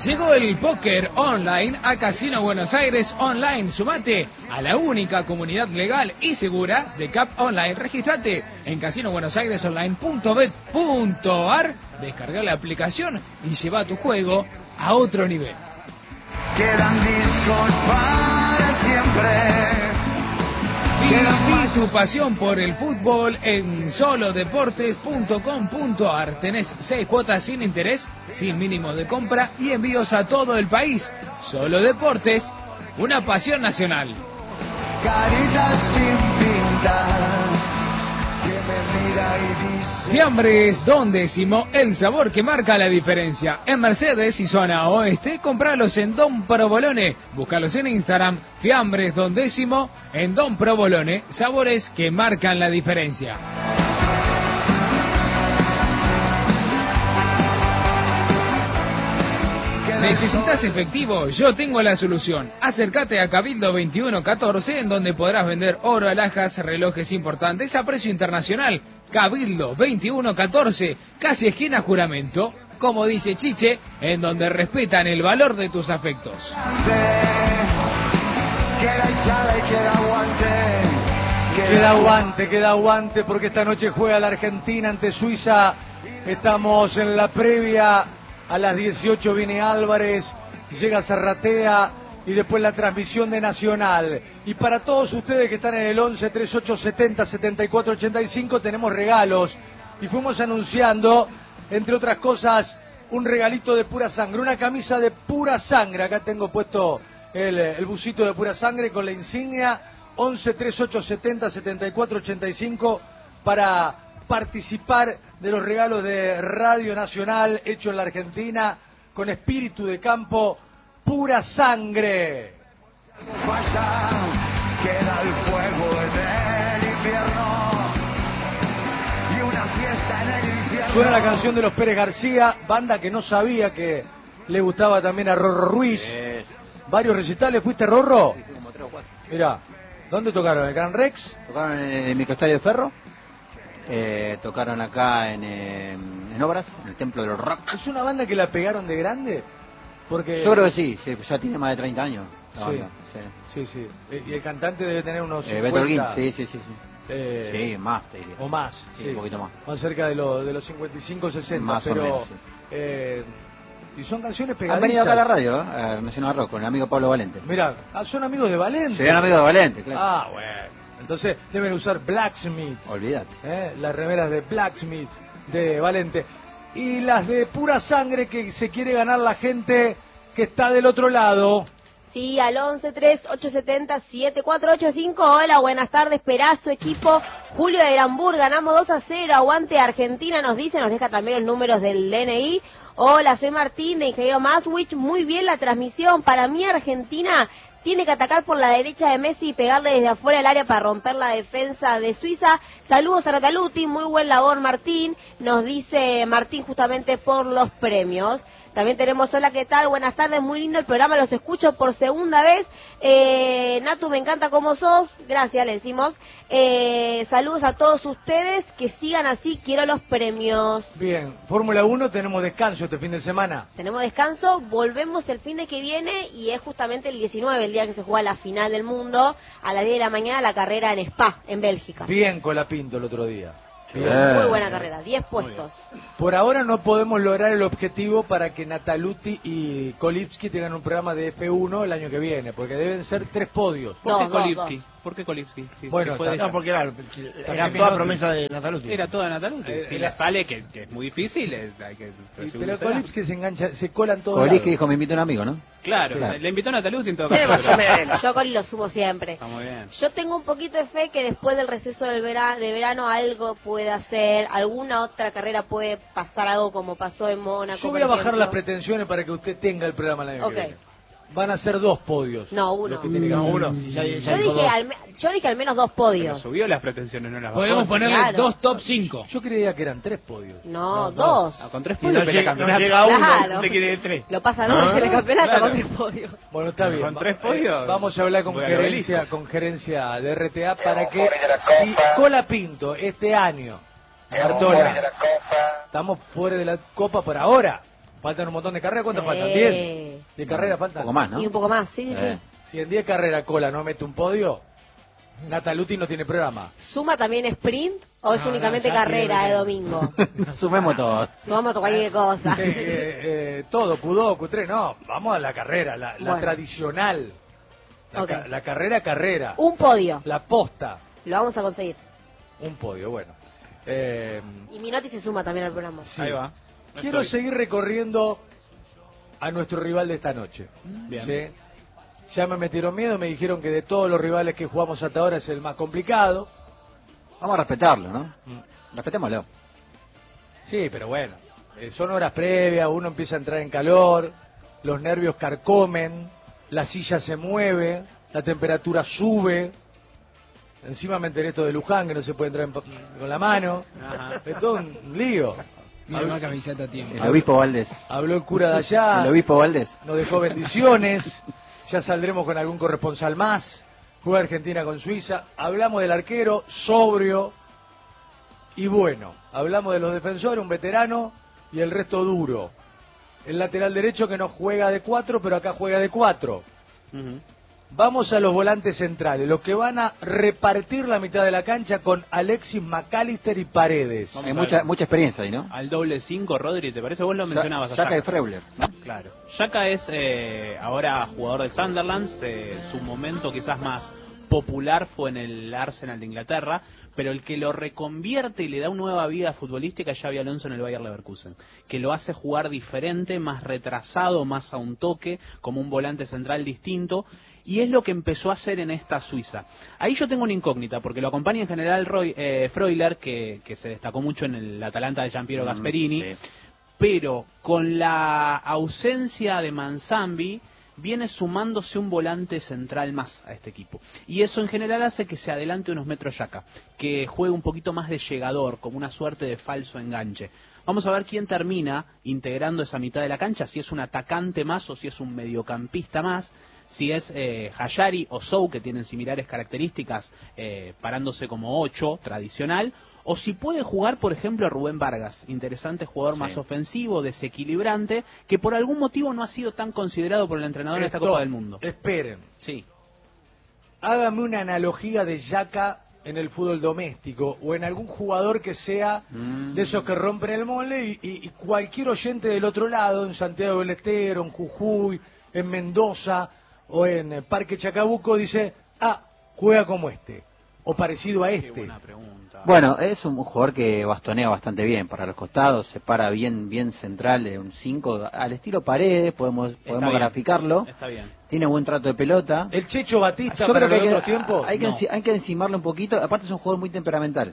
Llegó el póker online a Casino Buenos Aires Online. Sumate a la única comunidad legal y segura de CAP Online. Regístrate en casinobuenosairesonline.bet.ar. Descarga la aplicación y lleva tu juego a otro nivel. Quedan discos para siempre. Viví tu pasión por el fútbol en solodeportes.com.ar. Tenés 6 cuotas sin interés, sin mínimo de compra y envíos a todo el país. Solo Deportes, una pasión nacional. Caritas sin pintar, que me mira y dice... Fiambres Don Décimo, el sabor que marca la diferencia. En Mercedes y zona oeste, compralos en Don Provolone. Búscalos en Instagram, Fiambres Don Décimo, en Don Provolone, sabores que marcan la diferencia. ¿Necesitas efectivo? Yo tengo la solución. Acércate a Cabildo 2114, en donde podrás vender oro, alhajas, relojes importantes a precio internacional. Cabildo 2114, casi esquina Juramento. Como dice Chiche, en donde respetan el valor de tus afectos. Queda hinchada y queda aguante. Queda aguante, porque esta noche juega la Argentina ante Suiza. Estamos en la previa. A las 18 viene Álvarez, llega Zarratea y después la transmisión de Nacional. Y para todos ustedes que están en el 11 38 70 74 85 tenemos regalos. Y fuimos anunciando, entre otras cosas, un regalito de Pura Sangre, una camisa de Pura Sangre. Acá tengo puesto el busito de Pura Sangre con la insignia. 11 38 70 74 85 para participar de los regalos de Radio Nacional hecho en la Argentina con espíritu de campo. Pura Sangre. Queda el fuego en el invierno y una fiesta en el infierno. Suena la canción de los Pérez García, banda que no sabía que le gustaba también a Rorro Ruiz. Varios recitales. ¿Fuiste, Rorro? Sí, como 3 o 4. Mirá, ¿dónde tocaron? ¿El Gran Rex? Tocaron en el microestadio de Ferro. Tocaron acá en Obras, en el Templo del Rock. ¿Es una banda que la pegaron de grande? Porque Yo creo que sí, ya tiene más de 30 años. Sí. Y el cantante debe tener unos 50. Beto Holguín, sí. Sí, más te diría. O más, sí. Un poquito más. Más cerca de los 55, 60. Más pero, o menos, sí. Y son canciones pegadizas. Han venido acá a la radio, a Nacional Rock, con el amigo Pablo Valente. Mirá, son amigos de Valente. Serían amigos de Valente, claro. Ah, bueno. Entonces deben usar Blacksmith. Olvídate. Las remeras de Blacksmith de Valente. Y las de Pura Sangre que se quiere ganar la gente que está del otro lado. Sí, al 11-3-870-7485. Hola, buenas tardes, Perazo, equipo. Julio de Granburg, ganamos 2-0. Aguante Argentina, nos dice, nos deja también los números del DNI. Hola, soy Martín de Ingeniero Maswich. Muy bien la transmisión. Para mí, Argentina tiene que atacar por la derecha de Messi y pegarle desde afuera del área para romper la defensa de Suiza. Saludos a Nataluti, muy buen labor Martín, nos dice Martín justamente por los premios. También tenemos, hola, ¿qué tal? Buenas tardes, muy lindo el programa, los escucho por segunda vez. Natu, me encanta cómo sos, gracias, le decimos. Saludos a todos ustedes, que sigan así, quiero los premios. Bien, Fórmula 1, tenemos descanso este fin de semana. Tenemos descanso, volvemos el fin de que viene y es justamente el 19, el día que se juega la final del mundo, a las 10 de la mañana, la carrera en Spa, en Bélgica. Bien Colapinto el otro día. Muy buena carrera, 10 puestos. Por ahora no podemos lograr el objetivo para que Nataluti y Kolipski tengan un programa de F1 el año que viene, porque deben ser 3 podios. ¿Por qué Kolipski? ¿Por qué Kolipski? Sí, bueno, no, porque era toda promesa de Nataluti. Era toda Nataluti. Si le sale, que es muy difícil, hay que... Pero Kolipski se engancha, se colan todos. Kolipski dijo, me invita un amigo, ¿no? Claro, le invitó a Nataluti en todo caso. Yo con lo sumo siempre. Está muy bien. Yo tengo un poquito de fe que después del receso de verano algo puede hacer, alguna otra carrera puede pasar algo como pasó en Mónaco. Yo voy a bajar las pretensiones para que usted tenga el programa el año que viene. Van a ser 2 podios. No, 1. Uno. Yo dije al menos 2 podios. Pero subió las pretensiones, no las bajó. Podemos ponerle 2 top 5. Yo creía que eran 3 podios. No, 2. Con 3 podios no llega uno, claro. usted quiere 3. Lo pasan en el campeonato con 3 podios. Bueno, está bien. Con 3 podios. Vamos a hablar con gerencia de RTA para que si Colapinto este año, Bartola, estamos fuera de la Copa por ahora. Faltan un montón de carreras. ¿Cuántas faltan? ¿10? ¿10 carreras faltan? Un poco más, ¿no? Y un poco más, sí. Si en 10 carreras Cola no mete un podio, Nataluti no tiene programa. ¿Suma también sprint o es No, únicamente ya carrera tiene- de domingo? Sumemos todo. Sumamos cualquier cosa. Todo, Q2, Q3, no, vamos a la carrera, la Bueno. tradicional. Ok. La carrera. Un podio. La posta. Lo vamos a conseguir. Un podio, bueno. Y Minotti se suma también al programa. Sí. Ahí va. Quiero seguir recorriendo a nuestro rival de esta noche. Bien. ¿Sí? Ya me metieron miedo, me dijeron que de todos los rivales que jugamos hasta ahora es el más complicado. Vamos a respetarlo, ¿no? Respetémoslo. Sí, pero bueno, son horas previas, uno empieza a entrar en calor, los nervios carcomen, la silla se mueve, la temperatura sube. Encima me enteré esto de Luján, que no se puede entrar con la mano. Ajá. Es todo un lío. Mira más que avisaste a tiempo. El obispo Valdés. Habló el cura de allá, El obispo Valdés. nos dejó bendiciones, ya saldremos con algún corresponsal más. Juega Argentina con Suiza. Hablamos del arquero, sobrio y bueno. Hablamos de los defensores, un veterano y el resto duro. El lateral derecho que no juega de 4, pero acá juega de 4. Ujú. Vamos a los volantes centrales, los que van a repartir la mitad de la cancha con Alexis McAllister y Paredes. Vamos Hay a mucha, ver. mucha experiencia ahí, ¿no? Al doble 5, Rodri, ¿te parece? Vos lo mencionabas a Xhaka y Xhaka. Freuler, ¿no? Claro. Xhaka es ahora jugador del Sunderland. Su momento quizás más popular fue en el Arsenal de Inglaterra, pero el que lo reconvierte y le da una nueva vida futbolística es Xabi Alonso en el Bayer Leverkusen, que lo hace jugar diferente, más retrasado, más a un toque, como un volante central distinto, y es lo que empezó a hacer en esta Suiza. Ahí yo tengo una incógnita, porque lo acompaña en general Freuler, que se destacó mucho en el Atalanta de Giampiero Gasperini, Sí. pero con la ausencia de Manzambi viene sumándose un volante central más a este equipo, y eso en general hace que se adelante unos metros Xhaka, que juegue un poquito más de llegador, como una suerte de falso enganche. Vamos a ver quién termina integrando esa mitad de la cancha, si es un atacante más o si es un mediocampista más, si es Hayari o Sou, que tienen similares características, parándose como 8 tradicional, o si puede jugar, por ejemplo, Rubén Vargas, interesante jugador más ofensivo, desequilibrante, que por algún motivo no ha sido tan considerado por el entrenador en esta Copa del Mundo. Esperen, Sí. hágame una analogía de Xhaka en el fútbol doméstico o en algún jugador que sea de esos que rompen el molde y cualquier oyente del otro lado, en Santiago del Estero, en Jujuy, en Mendoza o en Parque Chacabuco, dice, juega como este o parecido a Qué este. buena pregunta. Bueno, es un jugador que bastonea bastante bien para los costados, se para bien central, de un 5, al estilo Paredes, podemos bien. graficarlo. Está bien. Tiene buen trato de pelota. El Checho Batista Yo para creo los que otros tiempos. hay que encimarle un poquito, aparte es un jugador muy temperamental.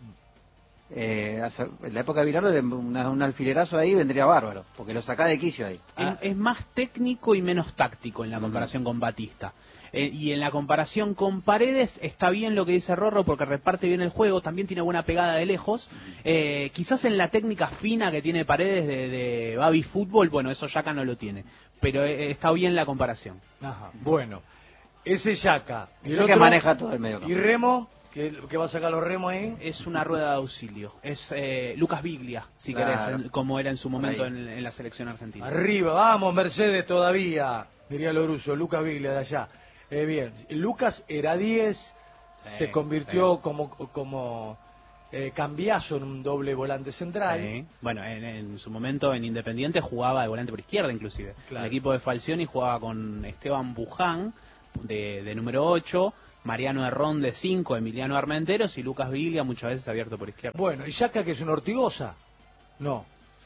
En la época de Bilardo, un alfilerazo ahí vendría bárbaro, porque lo saca de quicio ahí. Es más técnico y menos táctico en la comparación con Batista. Y en la comparación con Paredes está bien lo que dice Rorro, porque reparte bien el juego, también tiene buena pegada de lejos. Quizás en la técnica fina que tiene Paredes de Baby Fútbol, bueno, eso Xhaka no lo tiene, pero está bien la comparación. Ajá, bueno, ese Xhaka. Y Ese que maneja todo el medio campo. ¿Y Remo? ¿Que va a sacar los remos ahí? Es una rueda de auxilio, es Lucas Biglia, si Claro. querés, como era en su momento Ahí. en la selección argentina. Arriba, vamos, Mercedes todavía, diría Loruso, Lucas Viglia de allá. Bien, Lucas era 10, se convirtió como Cambiaso en un doble volante central. Sí. Bueno, en su momento en Independiente jugaba de volante por izquierda inclusive. Claro. El equipo de Falcioni jugaba con Esteban Buján de número 8, Mariano Herrón de 5, Emiliano Armenteros y Lucas Viglia muchas veces abierto por izquierda. Bueno, ¿y Xhaka que es una Ortigosa? No.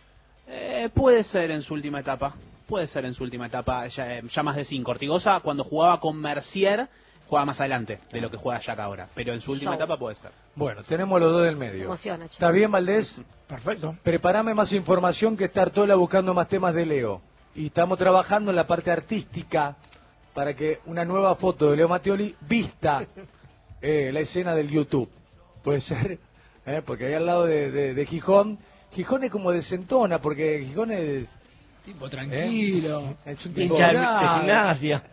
Puede ser en su última etapa, ya más de 5. Ortigosa cuando jugaba con Mercier juega más adelante de lo que juega Xhaka ahora, pero en su última etapa puede ser. Bueno, tenemos los dos del medio. Emociona, che. ¿Está bien, Valdés? Perfecto. Prepárame más información, que está Artola buscando más temas de Leo. Y estamos trabajando en la parte artística para que una nueva foto de Leo Mattioli vista la escena del YouTube. Puede ser, porque ahí al lado de Gijón es como desentona, porque Gijón es Tipo tranquilo. un tipo Hincha de bravo. gimnasia.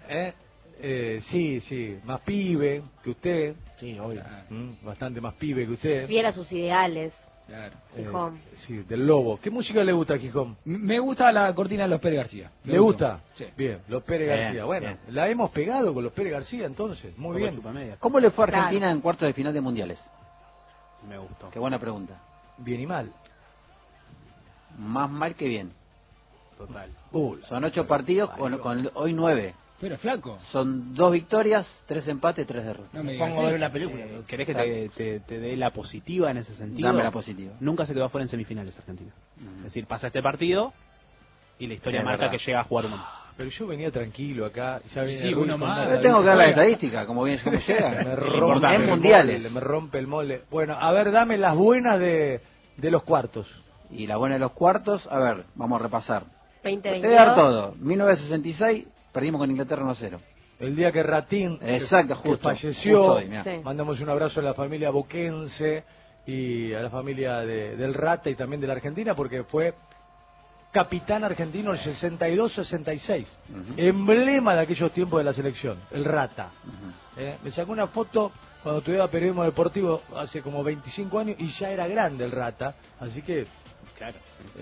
sí, más pibe que usted, Sí, obvio. bastante más pibe que usted. Fiel a sus ideales. Claro. Gijón. Sí, del Lobo. ¿Qué música le gusta a Gijón? Me gusta la cortina de los Pérez García. ¿Le gusta? Sí. Bien, los Pérez Bien, García. Bueno, bien. la hemos pegado con los Pérez García entonces. Muy Poco bien. chupamedia. ¿Cómo le fue a Claro. Argentina en cuartos de final de mundiales? Me gustó. Qué buena pregunta. Bien y mal. Más mal que bien. Total. Son 8 partidos, con hoy 9. Pero flaco. Son 2 victorias, 3 empates, 3 derrotas. No me digas Pongo a ver eso. una película. ¿Querés que te dé la positiva en ese sentido? Dame la positiva. Nunca se quedó afuera en semifinales Argentina. Es decir, pasa este partido y la historia Es marca verdad. que llega a jugar uno más. Pero yo venía tranquilo acá. Ya viene Sí, Ruiz uno con más. data, Yo tengo dice, que ver la "Oiga, estadística, como bien cómo llega. me En rompe el mundiales. molde, me rompe el molde. Bueno, a ver, dame las buenas de los cuartos. Y la buena de los cuartos, a ver, vamos a repasar. 2022. Te voy a dar todo. 1966, perdimos con Inglaterra 1-0. El día que Ratín Exacto, que justo, falleció, justo hoy, mirá. Sí. mandamos un abrazo a la familia boquense y a la familia del Rata y también de la Argentina porque fue capitán argentino el 62-66, emblema de aquellos tiempos de la selección, el Rata. Me sacó una foto cuando estudiaba periodismo deportivo hace como 25 años y ya era grande el Rata, así que Claro.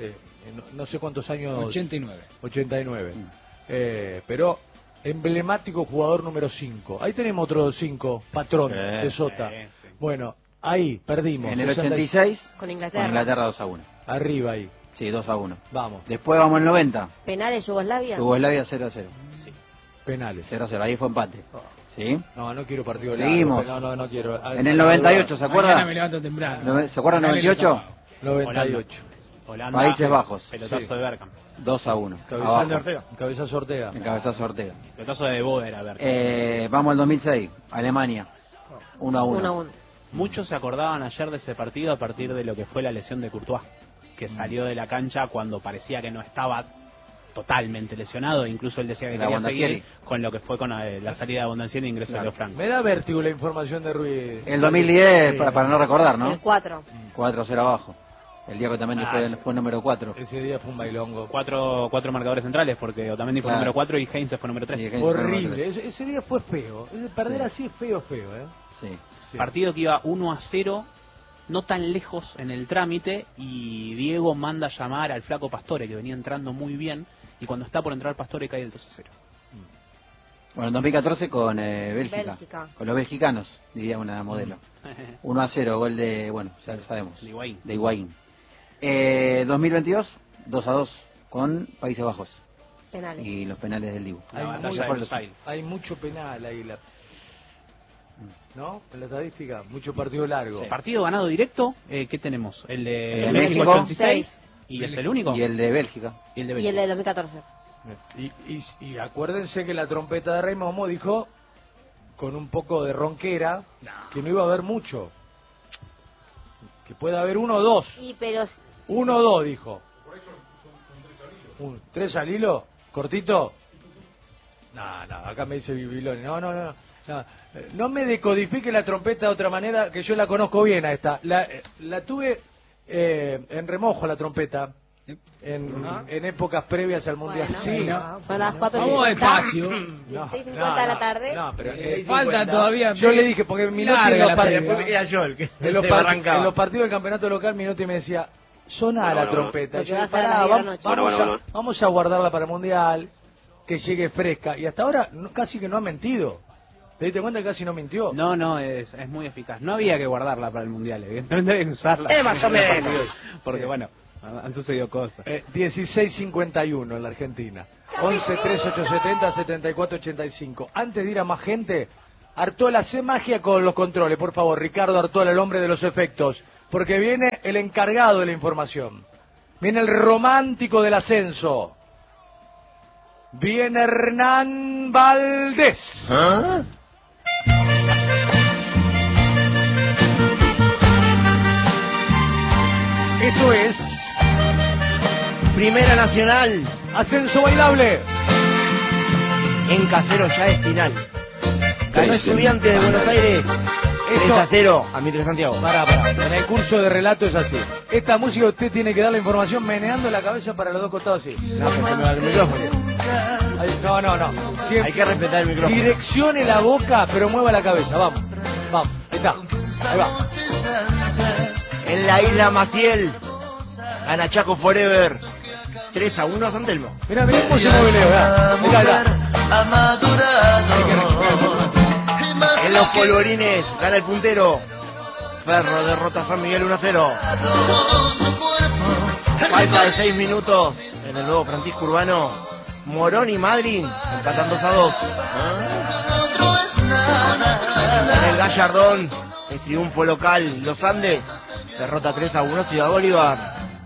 no sé cuántos años... 89. 89. Pero emblemático jugador número 5. Ahí tenemos otro 5, patrón Sí, de Sota. sí. Bueno, ahí perdimos. En el 60 86, Con con Inglaterra. Inglaterra 2-1. Arriba ahí. Sí, 2-1. Vamos. Después vamos al 90, Penales Yugoslavia. Yugoslavia 0-0. Penales. 0-0, ahí fue empate. ¿Sí? No quiero partido Seguimos. largo. No quiero. En el 98, ¿se Mañana me acuerda? levanto temprano. ¿Se acuerdan Dale, 98? los sábados. 98. Holanda, Países Bajos. Pelotazo de Bergkamp. 2-1. Cabezazo de Ortega. Cabezazo Ortega. En cabezazo Ortega. Pelotazo de Boder a Bergkamp. Vamos al 2006, Alemania. 1-1. 1-1. Muchos se acordaban ayer de ese partido a partir de lo que fue la lesión de Courtois, que salió de la cancha cuando parecía que no estaba totalmente lesionado, incluso él decía que La quería Bondancieri. seguir con lo que fue con la salida de Bondancieri y el ingreso de Leo Franco. Me da vértigo la información de Ruiz. El 2010, para no recordar, ¿no? El 4. 4-0 abajo. El día que Otamendi fue número 4. Ese día fue un bailongo. Cuatro marcadores centrales, porque Otamendi fue Claro. número 4 y Heinze fue número 3. Y Heinze fue número Horrible. tres. Ese día fue feo. Perder Sí. así es feo, ¿eh? Sí. Sí. Partido que iba 1-0, no tan lejos en el trámite, y Diego manda a llamar al flaco Pastore, que venía entrando muy bien, y cuando está por entrar Pastore cae el 2-0. Bueno, en 2014 con Bélgica. Bélgica. Con los mexicanos, diría una modelo. 1-0, gol de, bueno, ya lo sabemos. De Higuaín. De Higuaín. 2022, 2-2 con Países Bajos. Penales. Y los penales del Dibu. La Hay batalla muy- de Buenos Aires. Hay mucho penal ahí, ¿no? En la estadística, mucho partido largo. Partido ganado directo, ¿qué tenemos? El de El de México México. 86, y es el único. Y el de Bélgica. Y el de Y el Bélgica. de 2014. Y acuérdense que la trompeta de Rey Momo dijo, con un poco de ronquera, que no iba a haber mucho. Que puede haber 1 o 2. Y pero 1 o 2, dijo. ¿3 al hilo? ¿Cortito? No, acá me dice Bibiloni. No me decodifique la trompeta de otra manera, que yo la conozco bien a esta. La tuve en remojo la trompeta. En épocas previas al Mundial. Bueno, Sí, son las 4:50. Vamos despacio. 16:50 de la tarde. No, pero Falta todavía. yo le dije, porque Minotti Larga en los la partidos- Después era yo el que en los, te par- arrancaba. en los partidos del campeonato local, Minotti me decía, soná la trompeta. Porque Yo va a dije, ser a las pará, 10 de la noche. vamos a guardarla para el Mundial, que llegue fresca. Y hasta ahora casi que no ha mentido. ¿Te diste cuenta que casi no mintió? No, es muy eficaz. No había que guardarla para el Mundial, evidentemente había que usarla. Más o menos. Porque bueno, han sucedido cosas. 16:51 en la Argentina. 11-3870-7485. Antes de ir a más gente, Artola, hace magia con los controles, por favor. Ricardo Artola, el hombre de los efectos. Porque viene el encargado de la información. Viene el romántico del ascenso. Viene Hernán Valdés. Esto es Primera Nacional, Ascenso Bailable. en Casero ya es final. Ganó Estudiantes de Buenos Aires Esto- 3-0 a Mitre Santiago. Pará. En el curso de relato es así. Esta música usted tiene que dar la información meneando la cabeza para los dos costados así. No, pero se me va el micrófono. Ahí, no. Siempre Hay que respetar el micrófono. direccione la boca, pero mueva la cabeza. Vamos. Ahí está. Ahí va. En la isla Maciel. Gana Chaco Forever. 3-1 a San Telmo. Mirá cómo se mueve Leo, mirá. En los polvorines gana el puntero. Ferro derrota a San Miguel 1-0. Falta de 6 minutos en el nuevo Francisco Urbano. Morón y Madryn empatan 2-2. En el Gallardón, el triunfo local, Los Andes derrota 3-1 Ciudad Bolívar.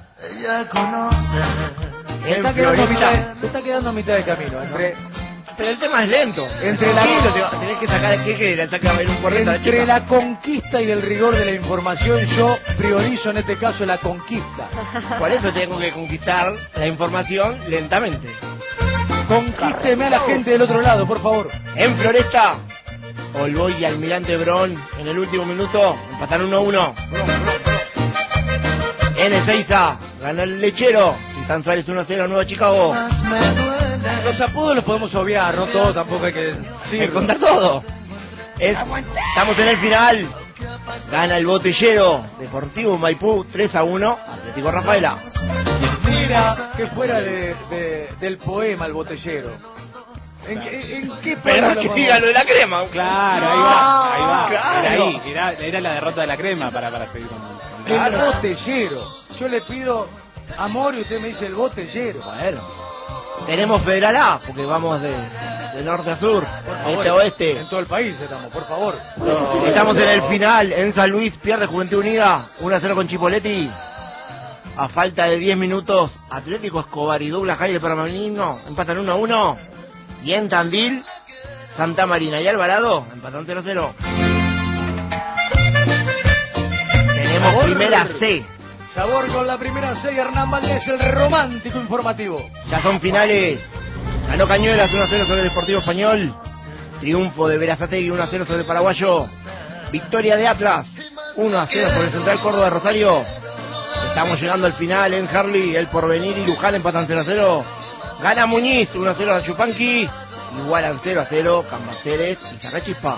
Se está quedando a mitad de camino. Pero el tema es lento. Tenés que sacar Entre la conquista y el rigor de la información, yo priorizo en este caso la conquista. Por eso tengo que conquistar la información lentamente. Conquísteme a la gente del otro lado, por favor. En Floresta, Olboy y Almirante Brón en el último minuto empatan 1-1. En Ezeiza ganó el Lechero y San Suárez 1-0 Nueva Chicago. Los apodos los podemos obviar, no todo, tampoco hay que contar todo. Estamos en el final. Gana el Botellero, Deportivo Maipú 3-1, Atlético Rafaela. Mira que fuera del poema El Botellero. ¿En qué Pero que diga lo de la crema. Claro, ahí va. Claro. Era la derrota de la crema para seguir con el Botellero. Yo le pido amor y usted me dice el Botellero. Bueno. Tenemos Federal A, porque vamos de norte a sur, este a oeste. En todo el país estamos, por favor. Estamos en el final, en San Luis, pierde Juventud Unida, 1-0 con Chipoletti. A falta de 10 minutos, Atlético Escobar y Douglas High de Permanino empatan 1-1. Y en Tandil, Santa Marina y Alvarado empatan 0-0. Tenemos Sabor. Primera C. Sabor con la Primera C, Hernán Valdés, el romántico informativo. Ya son finales. Ganó Cañuelas 1-0 sobre el Deportivo Español. Triunfo de Berazategui 1-0 sobre el Paraguayo. Victoria de Atlas 1-0 sobre el Central Córdoba de Rosario. Estamos llegando al final en Harley. El Porvenir y Luján empatan 0-0. Gana Muñiz 1-0 a Chupanqui. Igualan 0-0 Cambaceres y Sacachispa.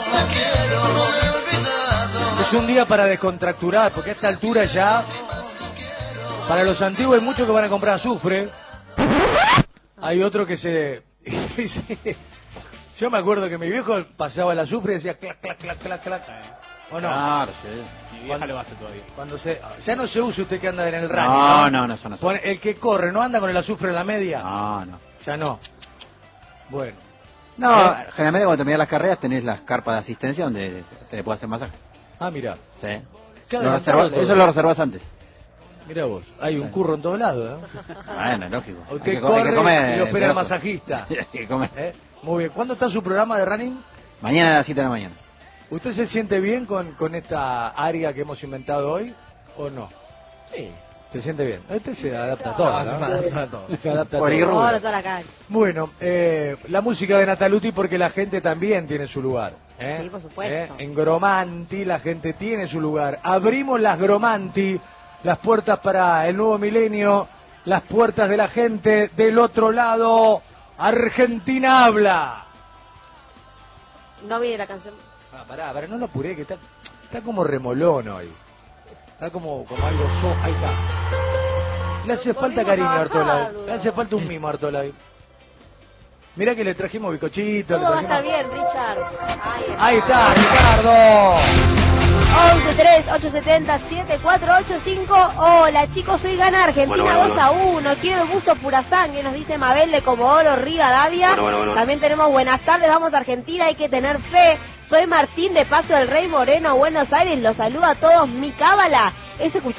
Es un día para descontracturar, porque a esta altura ya, para los antiguos hay muchos que van a comprar azufre. Hay otro que se... Yo me acuerdo que mi viejo pasaba el azufre y decía clac, clac, clac, clac, clac. ¿O no? Claro, sí. Mi vieja lo hace todavía. Ya no se usa usted que anda en el running. No, eso no se usa. El que corre, ¿no anda con el azufre en la media? No. Ya no. Bueno. No, generalmente cuando terminas las carreras tenés las carpas de asistencia donde te puede hacer masaje. Ah, mira. Sí. Eso lo reservas antes. Mira vos, hay un curro en todos lados, ¿eh? Bueno, lógico. Usted corre y lo espera el masajista. Hay que comer. Muy bien. ¿Cuándo está su programa de running? Mañana a las 7 de la mañana. ¿Usted se siente bien con esta área que hemos inventado hoy o no? Sí. ¿Se siente bien? Este se adapta a todo, ¿no? Se adapta a Por todo. Ahora toda la calle. Bueno, la música de Nataluti porque la gente también tiene su lugar. Sí, por supuesto. En Gromanti la gente tiene su lugar. Abrimos las Gromanti, las puertas para el nuevo milenio, las puertas de la gente del otro lado. Argentina habla. No viene la canción. Pará, no lo apuré, que está como remolón hoy. Está como algo ahí está. Le hace falta cariño a Artola. Le hace falta un mimo a Artola. Mirá que le trajimos bicochito. Todo va a estar bien, Richard. Ahí está, Ricardo. 11-3-870-7485. Hola chicos, hoy gana Argentina 2-1. Quiero el gusto pura sangre, nos dice Mabel de Comodoro Rivadavia. También tenemos buenas tardes, vamos a Argentina, hay que tener fe. Soy Martín de Paso del Rey Moreno, Buenos Aires, los saluda a todos, mi cábala es escuchar